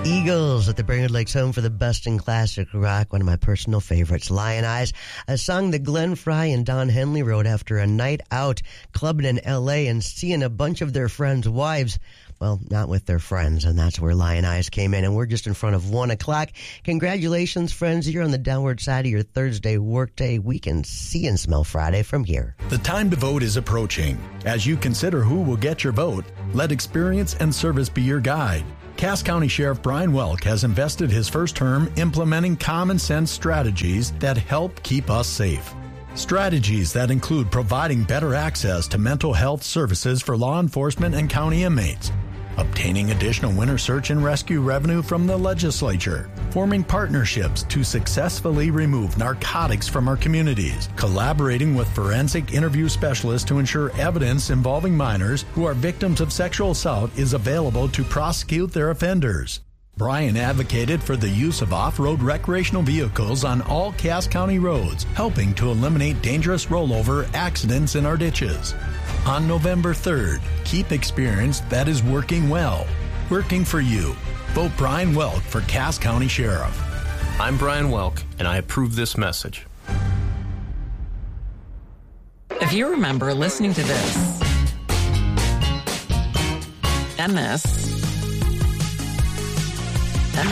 Eagles at the Brainerd Lakes home for the best in classic rock, one of my personal favorites, Lion Eyes, a song that Glenn Frey and Don Henley wrote after a night out clubbing in L.A. and seeing a bunch of their friends' wives. Well, not with their friends, and that's where Lion Eyes came in, and we're just in front of 1 o'clock. Congratulations, friends. You're on the downward side of your Thursday workday. We can see and smell Friday from here. The time to vote is approaching. As you consider who will get your vote, let experience and service be your guide. Cass County Sheriff Brian Welk has invested his first term implementing common sense strategies that help keep us safe. Strategies that include providing better access to mental health services for law enforcement and county inmates, obtaining additional winter search and rescue revenue from the legislature, forming partnerships to successfully remove narcotics from our communities, collaborating with forensic interview specialists to ensure evidence involving minors who are victims of sexual assault is available to prosecute their offenders. Brian advocated for the use of off-road recreational vehicles on all Cass County roads, helping to eliminate dangerous rollover accidents in our ditches. On November 3rd, keep experience that is working well. Working for you. Vote Brian Welk for Cass County Sheriff. I'm Brian Welk, and I approve this message. If you remember listening to this, and this, and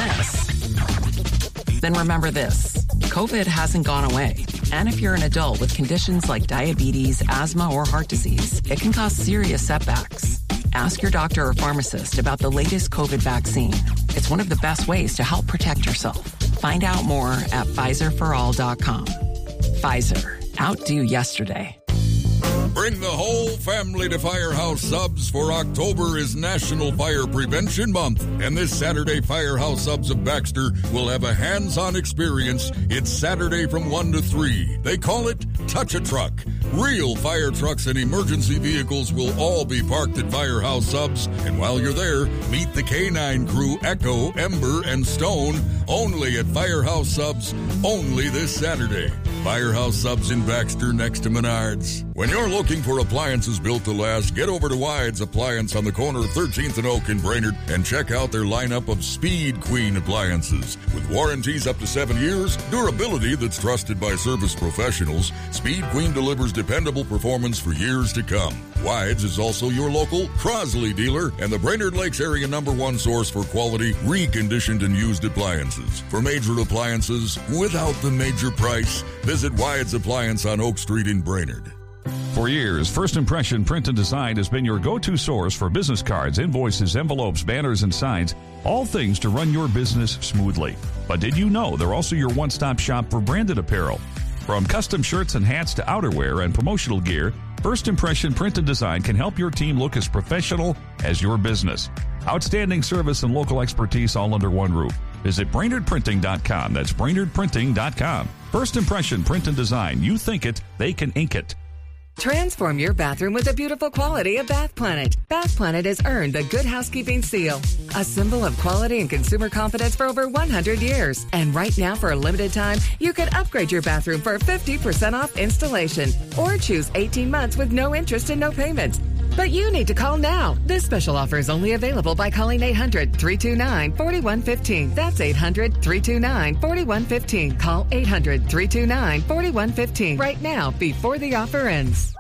this, then remember this. COVID hasn't gone away. And if you're an adult with conditions like diabetes, asthma, or heart disease, it can cause serious setbacks. Ask your doctor or pharmacist about the latest COVID vaccine. It's one of the best ways to help protect yourself. Find out more at PfizerForAll.com. Pfizer. Outdo yesterday. Bring the whole family to Firehouse Subs, for October is National Fire Prevention Month. And this Saturday, Firehouse Subs of Baxter will have a hands-on experience. It's Saturday from 1 to 3. They call it Touch a Truck. Real fire trucks and emergency vehicles will all be parked at Firehouse Subs. And while you're there, meet the K9 crew, Echo, Ember, and Stone, only at Firehouse Subs, only this Saturday. Firehouse Subs in Baxter next to Menards. When you're looking for appliances built to last, get over to Wyde's Appliance on the corner of 13th and Oak in Brainerd and check out their lineup of Speed Queen appliances. With warranties up to 7 years, durability that's trusted by service professionals, Speed Queen delivers dependable performance for years to come. Wyde's is also your local Crosley dealer and the Brainerd Lakes area #1 source for quality, reconditioned and used appliances. For major appliances without the major price, visit Wyde's Appliance on Oak Street in Brainerd. For years, First Impression Print and Design has been your go-to source for business cards, invoices, envelopes, banners, and signs, all things to run your business smoothly. But did you know they're also your one-stop shop for branded apparel? From custom shirts and hats to outerwear and promotional gear, First Impression Print and Design can help your team look as professional as your business. Outstanding service and local expertise all under one roof. Visit BrainerdPrinting.com. That's BrainerdPrinting.com. First Impression Print and Design. You think it, they can ink it. Transform your bathroom with the beautiful quality of Bath Planet. Bath Planet has earned the Good Housekeeping Seal, a symbol of quality and consumer confidence for over 100 years. And right now, for a limited time, you can upgrade your bathroom for 50% off installation or choose 18 months with no interest and no payments. But you need to call now. This special offer is only available by calling 800-329-4115. That's 800-329-4115. Call 800-329-4115 right now before the offer ends.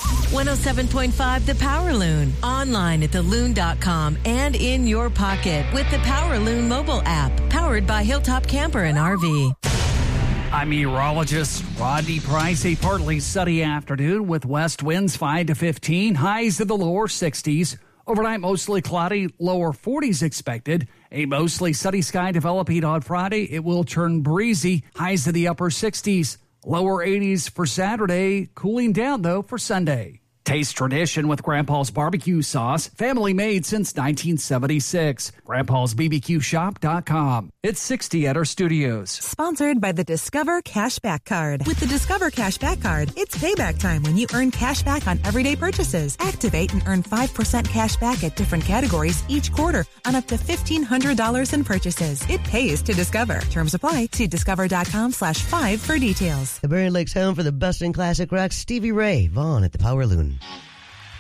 107.5 The Power Loon. Online at theloon.com and in your pocket with the Power Loon mobile app. Powered by Hilltop Camper and RV. I'm meteorologist Rodney Price. A partly sunny afternoon with west winds 5 to 15, highs in the lower 60s. Overnight, mostly cloudy, lower 40s expected. A mostly sunny sky developing on Friday. It will turn breezy, highs in the upper 60s, lower 80s for Saturday, cooling down, though, for Sunday. Taste tradition with Grandpa's barbecue sauce, family made since 1976. Grandpa'sBBQShop.com. It's 60 at our studios. Sponsored by the Discover Cashback Card. With the Discover Cashback Card, it's payback time when you earn cash back on everyday purchases. Activate and earn 5% cash back at different categories each quarter on up to $1,500 in purchases. It pays to Discover. Terms apply. See discover.com/5 for details. The Brainerd Lakes home for the best in classic rock, Stevie Ray Vaughan at the Power Loon.